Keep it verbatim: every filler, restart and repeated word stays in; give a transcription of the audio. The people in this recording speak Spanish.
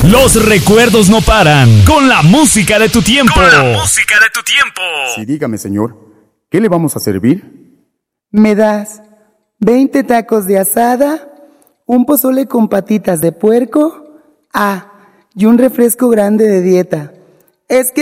Los recuerdos no paran con la música de tu tiempo. Con la música de tu tiempo. Sí, dígame, señor, ¿qué le vamos a servir? ¿Me das veinte tacos de asada, un pozole con patitas de puerco? Ah, y un refresco grande de dieta. Es que